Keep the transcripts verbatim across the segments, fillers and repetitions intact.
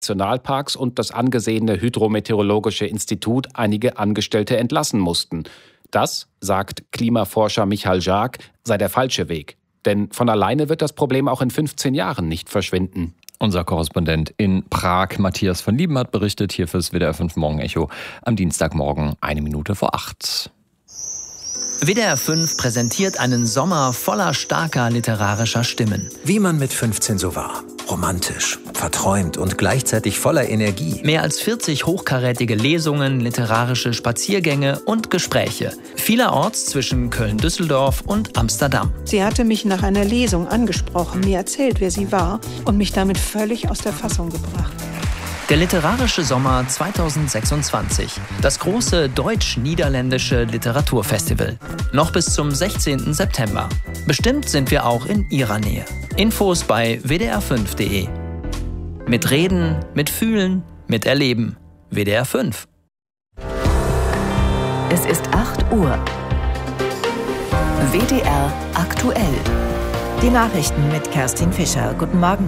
Nationalparks und das angesehene Hydrometeorologische Institut einige Angestellte entlassen mussten. Das, sagt Klimaforscher Michal Jark, sei der falsche Weg. Denn von alleine wird das Problem auch in fünfzehn Jahren nicht verschwinden. Unser Korrespondent in Prag, Matthias von Lieben, hat berichtet, hier fürs W D R fünf Morgen-Echo am Dienstagmorgen, eine Minute vor acht. W D R fünf präsentiert einen Sommer voller starker literarischer Stimmen. Wie man mit fünfzehn so war. Romantisch, verträumt und gleichzeitig voller Energie. Mehr als vierzig hochkarätige Lesungen, literarische Spaziergänge und Gespräche. Vielerorts zwischen Köln-Düsseldorf und Amsterdam. Sie hatte mich nach einer Lesung angesprochen, mir erzählt, wer sie war und mich damit völlig aus der Fassung gebracht. Der literarische Sommer zweitausendsechsundzwanzig. Das große deutsch-niederländische Literaturfestival. Noch bis zum sechzehnten September. Bestimmt sind wir auch in Ihrer Nähe. Infos bei w d r fünf punkt d e. Mit Reden, mit Fühlen, mit Erleben. W D R fünf. Es ist acht Uhr. W D R aktuell. Die Nachrichten mit Kerstin Fischer. Guten Morgen.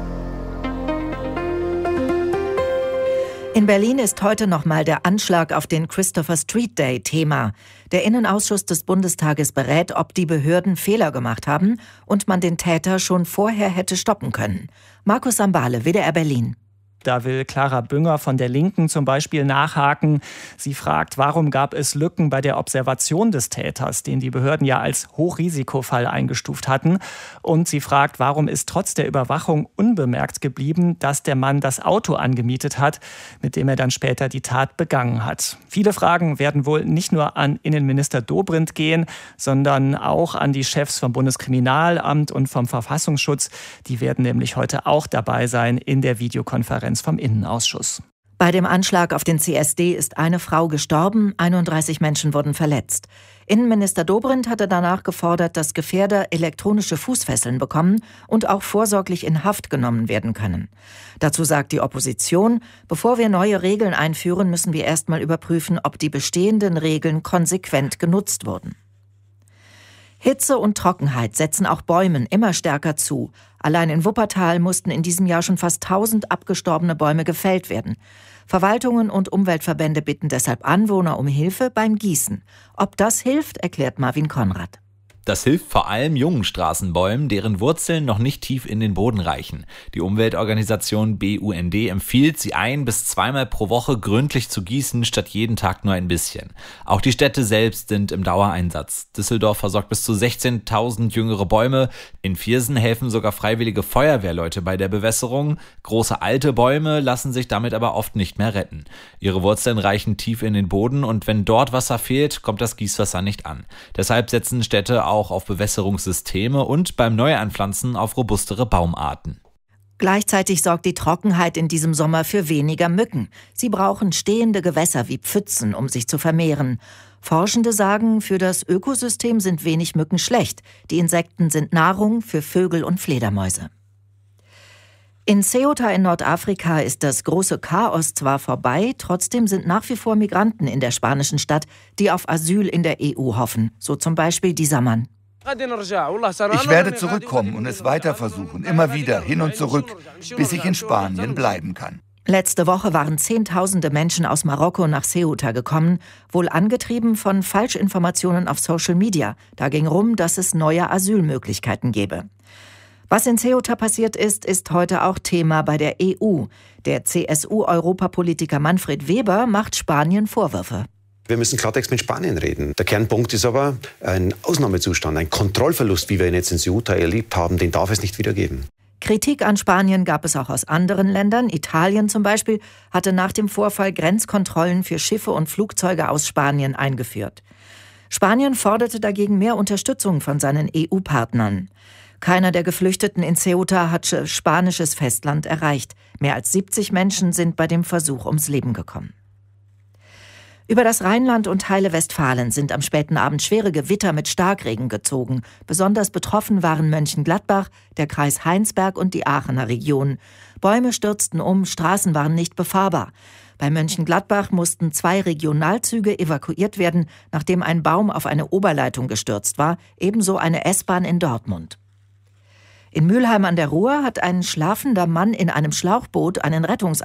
In Berlin ist heute nochmal der Anschlag auf den Christopher Street Day Thema. Der Innenausschuss des Bundestages berät, ob die Behörden Fehler gemacht haben und man den Täter schon vorher hätte stoppen können. Markus Sambale, W D R Berlin. Da will Clara Bünger von der Linken zum Beispiel nachhaken. Sie fragt, warum gab es Lücken bei der Observation des Täters, den die Behörden ja als Hochrisikofall eingestuft hatten. Und sie fragt, warum ist trotz der Überwachung unbemerkt geblieben, dass der Mann das Auto angemietet hat, mit dem er dann später die Tat begangen hat. Viele Fragen werden wohl nicht nur an Innenminister Dobrindt gehen, sondern auch an die Chefs vom Bundeskriminalamt und vom Verfassungsschutz. Die werden nämlich heute auch dabei sein in der Videokonferenz vom Innenausschuss. Bei dem Anschlag auf den C S D ist eine Frau gestorben, einunddreißig Menschen wurden verletzt. Innenminister Dobrindt hatte danach gefordert, dass Gefährder elektronische Fußfesseln bekommen und auch vorsorglich in Haft genommen werden können. Dazu sagt die Opposition, bevor wir neue Regeln einführen, müssen wir erstmal überprüfen, ob die bestehenden Regeln konsequent genutzt wurden. Hitze und Trockenheit setzen auch Bäumen immer stärker zu. Allein in Wuppertal mussten in diesem Jahr schon fast tausend abgestorbene Bäume gefällt werden. Verwaltungen und Umweltverbände bitten deshalb Anwohner um Hilfe beim Gießen. Ob das hilft, erklärt Marvin Konrad. Das hilft vor allem jungen Straßenbäumen, deren Wurzeln noch nicht tief in den Boden reichen. Die Umweltorganisation B U N D empfiehlt, sie ein- bis zweimal pro Woche gründlich zu gießen, statt jeden Tag nur ein bisschen. Auch die Städte selbst sind im Dauereinsatz. Düsseldorf versorgt bis zu sechzehntausend jüngere Bäume. In Viersen helfen sogar freiwillige Feuerwehrleute bei der Bewässerung. Große alte Bäume lassen sich damit aber oft nicht mehr retten. Ihre Wurzeln reichen tief in den Boden und wenn dort Wasser fehlt, kommt das Gießwasser nicht an. Deshalb setzen Städte auch auch auf Bewässerungssysteme und beim Neuanpflanzen auf robustere Baumarten. Gleichzeitig sorgt die Trockenheit in diesem Sommer für weniger Mücken. Sie brauchen stehende Gewässer wie Pfützen, um sich zu vermehren. Forschende sagen, für das Ökosystem sind wenig Mücken schlecht. Die Insekten sind Nahrung für Vögel und Fledermäuse. In Ceuta in Nordafrika ist das große Chaos zwar vorbei, trotzdem sind nach wie vor Migranten in der spanischen Stadt, die auf Asyl in der E U hoffen. So zum Beispiel dieser Mann. Ich werde zurückkommen und es weiter versuchen, immer wieder hin und zurück, bis ich in Spanien bleiben kann. Letzte Woche waren Zehntausende Menschen aus Marokko nach Ceuta gekommen, wohl angetrieben von Falschinformationen auf Social Media. Da ging rum, dass es neue Asylmöglichkeiten gäbe. Was in Ceuta passiert ist, ist heute auch Thema bei der E U. Der C S U-Europapolitiker Manfred Weber macht Spanien Vorwürfe. Wir müssen Klartext mit Spanien reden. Der Kernpunkt ist aber ein Ausnahmezustand, ein Kontrollverlust, wie wir ihn jetzt in Ceuta erlebt haben, den darf es nicht wieder geben. Kritik an Spanien gab es auch aus anderen Ländern. Italien zum Beispiel hatte nach dem Vorfall Grenzkontrollen für Schiffe und Flugzeuge aus Spanien eingeführt. Spanien forderte dagegen mehr Unterstützung von seinen E U-Partnern. Keiner der Geflüchteten in Ceuta hat spanisches Festland erreicht. Mehr als siebzig Menschen sind bei dem Versuch ums Leben gekommen. Über das Rheinland und Teile Westfalen sind am späten Abend schwere Gewitter mit Starkregen gezogen. Besonders betroffen waren Mönchengladbach, der Kreis Heinsberg und die Aachener Region. Bäume stürzten um, Straßen waren nicht befahrbar. Bei Mönchengladbach mussten zwei Regionalzüge evakuiert werden, nachdem ein Baum auf eine Oberleitung gestürzt war, ebenso eine S-Bahn in Dortmund. In Mülheim an der Ruhr hat ein schlafender Mann in einem Schlauchboot einen Rettungseinsatz